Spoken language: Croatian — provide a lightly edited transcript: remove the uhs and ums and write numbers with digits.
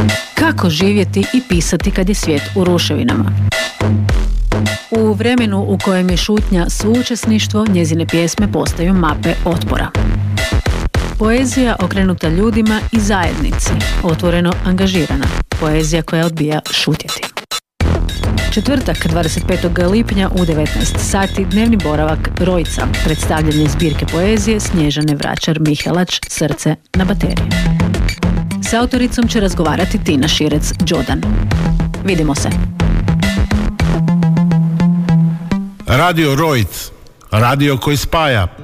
Kako živjeti i pisati kad je svijet u ruševinama? U vremenu u kojem je šutnja suučesništvo, njezine pjesme postaju mape otpora. Poezija okrenuta ljudima i zajednici, otvoreno angažirana. Poezija koja odbija šutjeti. Četvrtak, 25. lipnja u 19 sati, dnevni boravak Rojca, predstavljanje zbirke poezije Snježane Vračar-Mihelač, Srce na baterije. S autoricom će razgovarati Tina Širec-Đodan. Vidimo se. Radio Rojc, radio koji spaja.